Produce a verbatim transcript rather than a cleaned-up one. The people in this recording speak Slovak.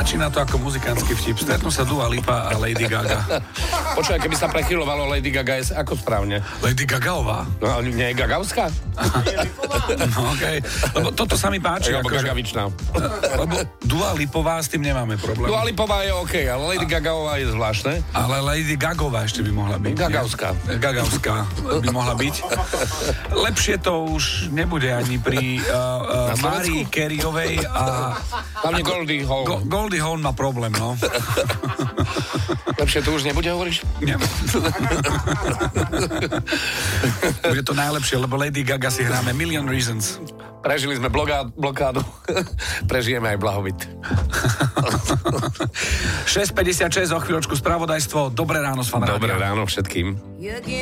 Začína to ako muzikantský vtip. Stretnú sa Dua Lipa a Lady Gaga. Počúvaj, keby sa prechylovalo Lady Gaga, je ako správne? Lady Gagaová. No, ale nie je Gagavská? No okej. Okay. Lebo toto sa mi páči. Alebo ako, Gagavičná. Lebo Dua Lipová, s tým nemáme problém. Dua Lipová je OK, ale Lady Gagaová je zvláštne. Ale Lady Gagová ešte by mohla byť. Gagavská. Gagavská by mohla byť. Lepšie to už nebude ani pri uh, uh, Márii Careyovej a... Hlavne Goldie Hawn. Go, Goldie Hawn má problém, no. Lepšie to už nebude, hovoríš? Nie. Bude to najlepšie, lebo Lady Gaga si hráme Million Reasons. Prežili sme blokádu, blokádu. Prežijeme aj blahobyt. šesť päťdesiatšesť, o chvíľočku spravodajstvo. Dobré ráno s fanrádiom. Dobré ráno všetkým.